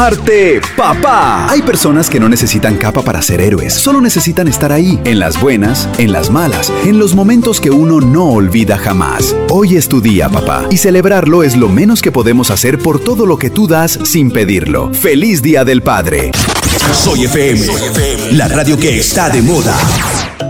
Arte Papá. Hay personas que no necesitan capa para ser héroes, solo necesitan estar ahí, en las buenas, en las malas, en los momentos que uno no olvida jamás. Hoy es tu día, papá, y celebrarlo es lo menos que podemos hacer por todo lo que tú das sin pedirlo. ¡Feliz Día del Padre! Soy FM, la radio que está de moda.